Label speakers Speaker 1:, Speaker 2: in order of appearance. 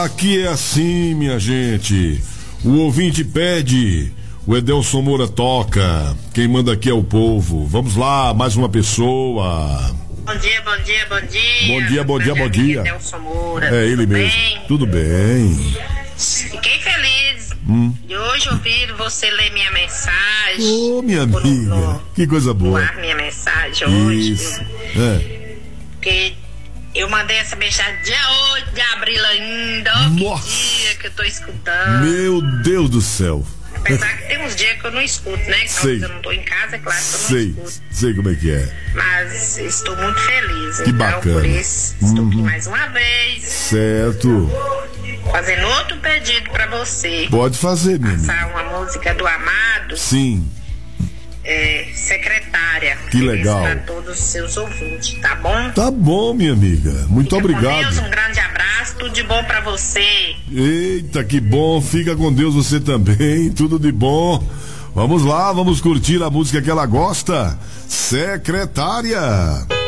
Speaker 1: Aqui é assim, minha gente. O ouvinte pede, o Edelson Moura toca. Quem manda aqui é o povo. Vamos lá, mais uma pessoa.
Speaker 2: Bom dia, bom dia, bom dia.
Speaker 1: Bom dia, bom dia, bom dia.
Speaker 2: Edelson Moura.
Speaker 1: É ele mesmo.
Speaker 2: Bem?
Speaker 1: Tudo bem.
Speaker 2: Fiquei feliz de hoje ouvir você ler minha mensagem.
Speaker 1: Ô, minha amiga, que coisa boa.
Speaker 2: Doar minha mensagem hoje.
Speaker 1: Isso.
Speaker 2: Porque eu mandei essa mensagem dia 8 de abril ainda. Ó,
Speaker 1: Nossa.
Speaker 2: que dia que eu tô escutando.
Speaker 1: Meu Deus do céu.
Speaker 2: Apesar que tem uns dias que eu não escuto, né?
Speaker 1: Sei.
Speaker 2: Quando eu não tô em casa, é claro que eu não escuto.
Speaker 1: Sei como é que é.
Speaker 2: Mas estou muito feliz.
Speaker 1: Que
Speaker 2: então,
Speaker 1: bacana.
Speaker 2: por isso, estou aqui mais uma vez.
Speaker 1: Certo.
Speaker 2: Fazendo outro pedido pra você.
Speaker 1: Pode fazer, minha amiga.
Speaker 2: Passar uma música do Amado,
Speaker 1: Sim.
Speaker 2: Secretária.
Speaker 1: Que legal.
Speaker 2: Para todos os seus ouvintes, tá bom?
Speaker 1: Tá bom, minha amiga. Muito
Speaker 2: Fica com
Speaker 1: obrigado.
Speaker 2: Deus, um grande abraço, tudo de bom pra você.
Speaker 1: Eita, que bom. Fica com Deus você também. Tudo de bom. Vamos lá, vamos curtir a música que ela gosta. Secretária.